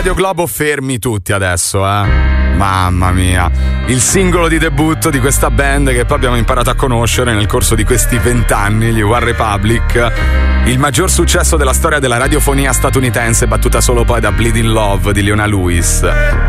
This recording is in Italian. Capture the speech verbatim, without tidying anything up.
Radio Globo fermi tutti adesso, eh. Mamma mia. Il singolo di debutto di questa band che poi abbiamo imparato a conoscere nel corso di questi vent'anni, gli One Republic. Il maggior successo della storia della radiofonia statunitense, battuta solo poi da Bleeding Love di Leona Lewis.